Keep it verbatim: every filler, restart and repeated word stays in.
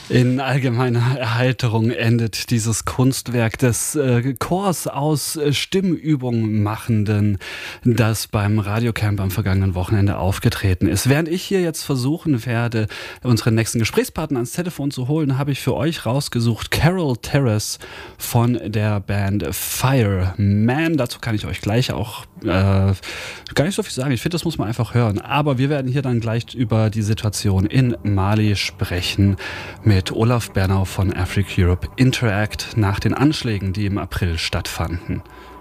In allgemeiner Erheiterung endet dieses Kunstwerk des äh, Chors aus äh, Stimmübungen machenden, das beim Radiocamp am vergangenen Wochenende aufgetreten ist. Während ich hier jetzt versuchen werde, unseren nächsten Gesprächspartner ans Telefon zu holen, habe ich für euch rausgesucht Carol Terrace von der Band Fireman. Dazu kann ich euch gleich auch äh, gar nicht so viel sagen. Ich finde, das muss man einfach hören. Aber wir werden hier dann gleich über die Situation in Mali sprechen mit Olaf Bernau von Afric Europe Interact nach den Anschlägen, die im April stattfanden.